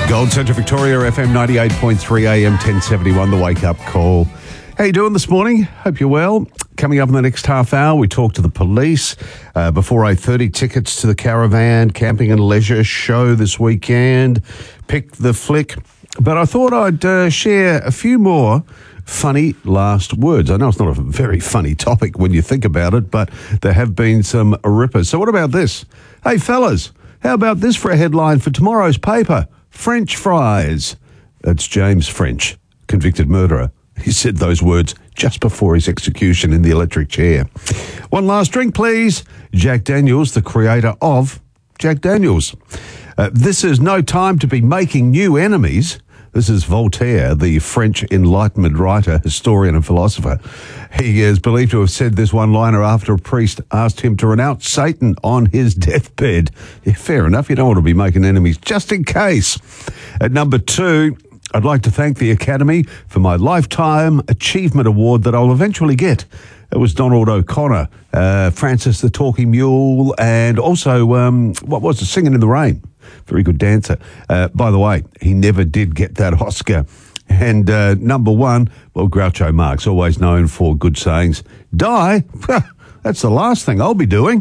Gold Central Victoria, FM 98.3 AM 1071, the wake-up call. How you doing this morning? Hope you're well. Coming up in the next half hour, we talk to the police. Before 8:30, tickets to the Caravan Camping and Leisure show this weekend. Pick the flick. But I thought I'd share a few more funny last words. I know it's not a very funny topic when you think about it, but there have been some rippers. So what about this? Hey, fellas, how about this for a headline for tomorrow's paper? French fries. That's James French, convicted murderer. He said those words just before his execution in the electric chair. One last drink, please. Jack Daniels, the creator of Jack Daniels. This is no time to be making new enemies. This is Voltaire, the French Enlightenment writer, historian and philosopher. He is believed to have said this one-liner after a priest asked him to renounce Satan on his deathbed. Yeah, fair enough, you don't want to be making enemies, just in case. At number 2, I'd like to thank the Academy for my Lifetime Achievement Award that I'll eventually get. It was Donald O'Connor, Francis the Talking Mule, and also, what was it, Singing in the Rain. Very good dancer. By the way, he never did get that Oscar. And number 1, well, Groucho Marx, always known for good sayings. Die? That's the last thing I'll be doing.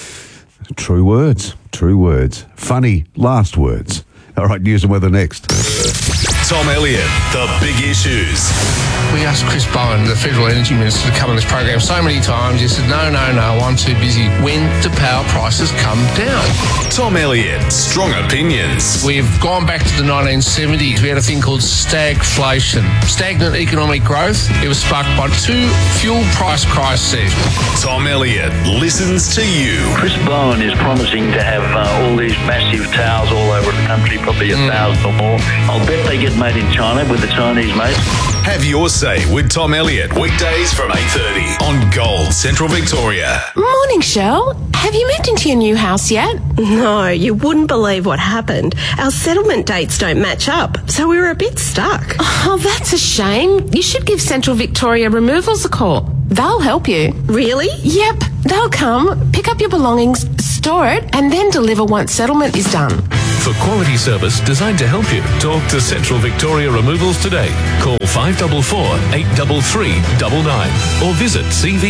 True words, true words. Funny last words. All right, news and weather next. Tom Elliott, the big issues. We asked Chris Bowen, the Federal Energy Minister, to come on this program so many times. He said, no, I'm too busy. When do power prices come down? Tom Elliott, strong opinions. We've gone back to the 1970s. We had a thing called stagflation. Stagnant economic growth. It was sparked by 2 fuel price crises. Tom Elliott listens to you. Chris Bowen is promising to have all these massive towers all over the country, probably 1,000 or more. I'll bet they get made in China with the Chinese mates. Have your say with Tom Elliott, weekdays from 8:30 on Gold Central Victoria. Morning, Shell. Have you moved into your new house yet? No, you wouldn't believe what happened. Our settlement dates don't match up, so we were a bit stuck. Oh, that's a shame. You should give Central Victoria Removals a call. They'll help you. Really? Yep. They'll come, pick up your belongings, store it, and then deliver once settlement is done. For quality service designed to help you, talk to Central Victoria Removals today. Call 544 833 99 or visit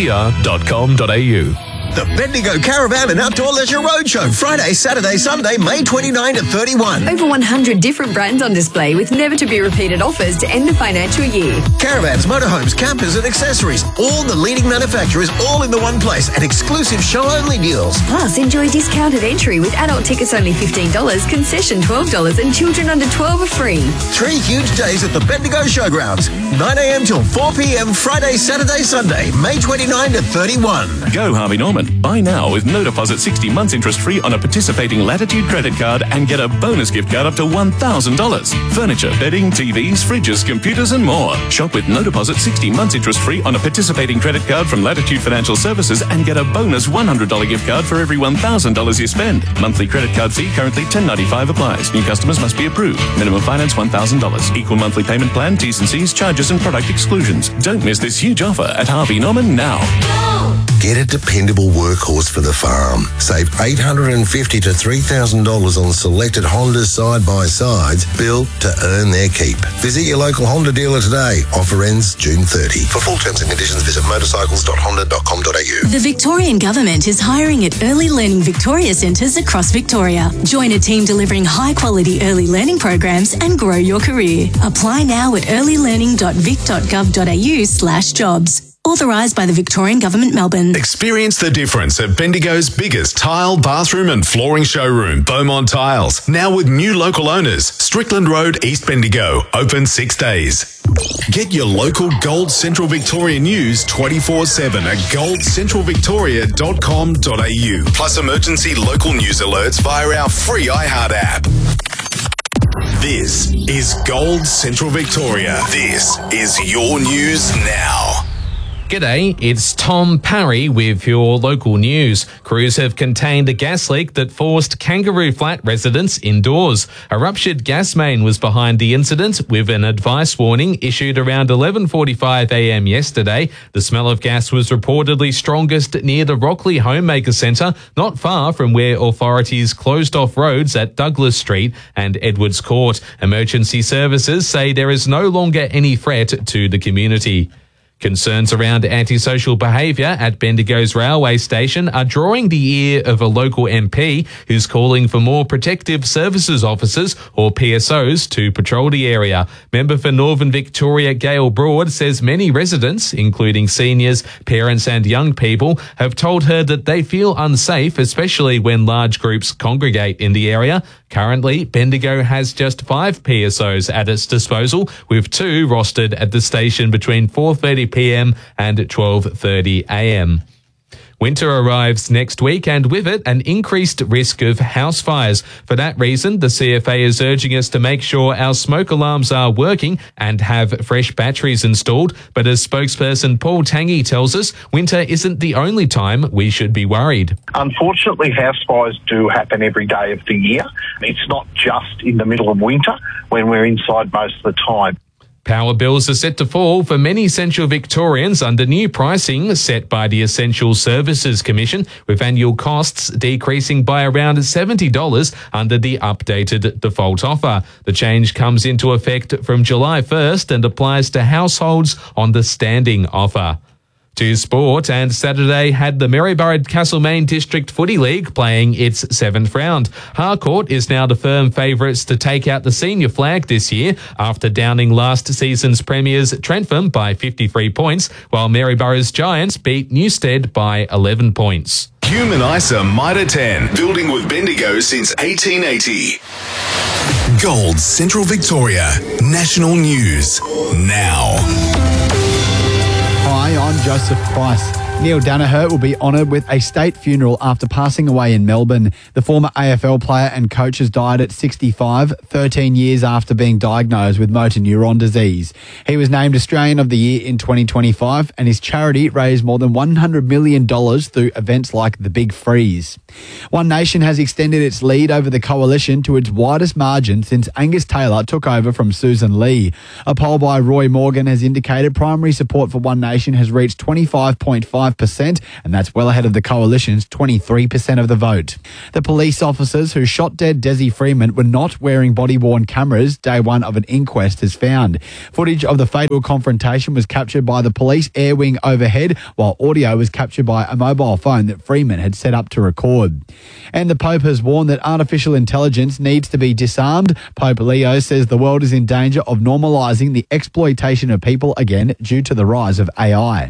cvr.com.au. The Bendigo Caravan and Outdoor Leisure Roadshow, Friday, Saturday, Sunday, May 29 to 31. Over 100 different brands on display with never-to-be-repeated offers to end the financial year. Caravans, motorhomes, campers and accessories. All the leading manufacturers all in the one place and exclusive show-only deals. Plus, enjoy discounted entry with adult tickets only $15, concession $12 and children under 12 are free. 3 huge days at the Bendigo Showgrounds. 9 a.m. till 4 p.m. Friday, Saturday, Sunday, May 29 to 31. Go Harvey Norman. Buy now with no deposit 60 months interest free on a participating Latitude credit card and get a bonus gift card up to $1,000. Furniture, bedding, TVs, fridges, computers and more. Shop with no deposit 60 months interest free on a participating credit card from Latitude Financial Services and get a bonus $100 gift card for every $1,000 you spend. Monthly credit card fee currently $10.95 applies. New customers must be approved. Minimum finance $1,000. Equal monthly payment plan, T's and C's, charges and product exclusions. Don't miss this huge offer at Harvey Norman now. Get a dependable workhorse for the farm. Save $850 to $3,000 on selected Honda side-by-sides built to earn their keep. Visit your local Honda dealer today. Offer ends June 30. For full terms and conditions, visit motorcycles.honda.com.au. The Victorian Government is hiring at Early Learning Victoria centres across Victoria. Join a team delivering high-quality early learning programs and grow your career. Apply now at earlylearning.vic.gov.au/jobs. Authorised by the Victorian Government, Melbourne. Experience the difference at Bendigo's biggest tile, bathroom and flooring showroom, Beaumont Tiles. Now with new local owners. Strickland Road, East Bendigo. Open 6 days. Get your local Gold Central Victoria news 24/7 at goldcentralvictoria.com.au. Plus emergency local news alerts via our free iHeart app. This is Gold Central Victoria. This is your news now. G'day, it's Tom Parry with your local news. Crews have contained a gas leak that forced Kangaroo Flat residents indoors. A ruptured gas main was behind the incident, with an advice warning issued around 11:45am yesterday. The smell of gas was reportedly strongest near the Rockley Homemaker Centre, not far from where authorities closed off roads at Douglas Street and Edwards Court. Emergency services say there is no longer any threat to the community. Concerns around antisocial behaviour at Bendigo's railway station are drawing the ear of a local MP who's calling for more protective services officers, or PSOs, to patrol the area. Member for Northern Victoria Gail Broad says many residents, including seniors, parents and young people, have told her that they feel unsafe, especially when large groups congregate in the area. Currently, Bendigo has just 5 PSOs at its disposal, with 2 rostered at the station between 4:30pm and 12:30am. Winter arrives next week, and with it, an increased risk of house fires. For that reason, the CFA is urging us to make sure our smoke alarms are working and have fresh batteries installed. But as spokesperson Paul Tangi tells us, winter isn't the only time we should be worried. Unfortunately, house fires do happen every day of the year. It's not just in the middle of winter when we're inside most of the time. Power bills are set to fall for many Central Victorians under new pricing set by the Essential Services Commission, with annual costs decreasing by around $70 under the updated default offer. The change comes into effect from July 1st and applies to households on the standing offer. To sport, and Saturday had the Maryborough Castlemaine District Footy League playing its 7th round. Harcourt is now the firm favourites to take out the senior flag this year after downing last season's premiers Trentham by 53 points, while Maryborough's Giants beat Newstead by 11 points. Human ISA Mitre 10, building with Bendigo since 1880. Gold Central Victoria, national news now. Hi, I'm Joseph Price. Neil Danaher will be honoured with a state funeral after passing away in Melbourne. The former AFL player and coach has died at 65, 13 years after being diagnosed with motor neuron disease. He was named Australian of the Year in 2025, and his charity raised more than $100 million through events like the Big Freeze. One Nation has extended its lead over the coalition to its widest margin since Angus Taylor took over from Susan Lee. A poll by Roy Morgan has indicated primary support for One Nation has reached 25.5%, and that's well ahead of the coalition's 23% of the vote. The police officers who shot dead Desi Freeman were not wearing body-worn cameras, day one of an inquest has found. Footage of the fatal confrontation was captured by the police air wing overhead, while audio was captured by a mobile phone that Freeman had set up to record. And the Pope has warned that artificial intelligence needs to be disarmed. Pope Leo says the world is in danger of normalising the exploitation of people again due to the rise of AI.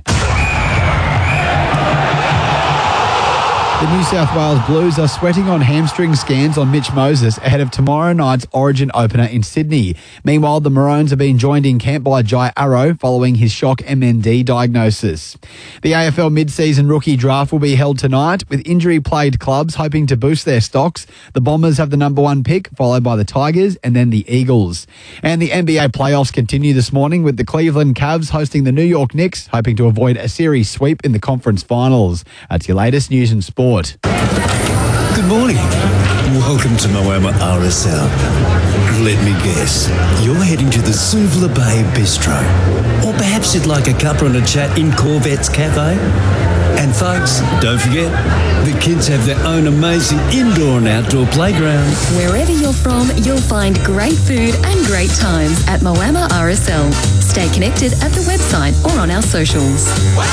The New South Wales Blues are sweating on hamstring scans on Mitch Moses ahead of tomorrow night's Origin opener in Sydney. Meanwhile, the Maroons have been joined in camp by Jai Arrow following his shock MND diagnosis. The AFL mid-season rookie draft will be held tonight, with injury-plagued clubs hoping to boost their stocks. The Bombers have the number 1 pick, followed by the Tigers and then the Eagles. And the NBA playoffs continue this morning, with the Cleveland Cavs hosting the New York Knicks, hoping to avoid a series sweep in the conference finals. That's your latest news and sport. Good morning. Welcome to Moama RSL. Let me guess, you're heading to the Suvla Bay Bistro. Or perhaps you'd like a cuppa and a chat in Corvette's Cafe. And folks, don't forget, the kids have their own amazing indoor and outdoor playground. Wherever you're from, you'll find great food and great times at Moama RSL. Stay connected at the website or on our socials.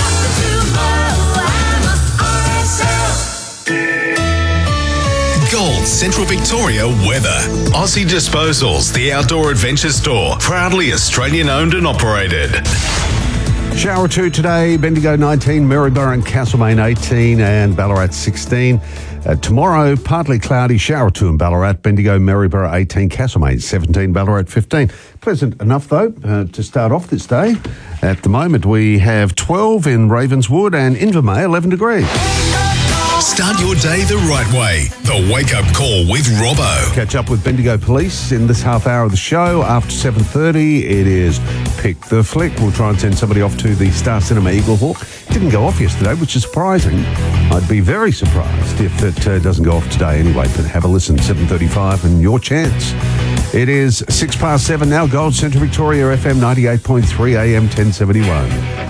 Gold Central Victoria weather. Aussie Disposals, the outdoor adventure store, proudly Australian owned and operated. Shower 2 today, Bendigo 19, Maryborough and Castlemaine 18 and Ballarat 16. Tomorrow, partly cloudy, shower 2 in Ballarat, Bendigo, Maryborough 18, Castlemaine 17, Ballarat 15. Pleasant enough, though, to start off this day. At the moment, we have 12 in Ravenswood and Invermay, 11 degrees. Start your day the right way. The Wake Up Call with Robbo. Catch up with Bendigo Police in this half hour of the show. After 7:30, it is Pick the Flick. We'll try and send somebody off to the Star Cinema Eaglehawk. Didn't go off yesterday, which is surprising. I'd be very surprised if it doesn't go off today anyway. But have a listen, 7:35 and your chance. It is 7:06 now, Gold Centre Victoria FM 98.3 AM 1071.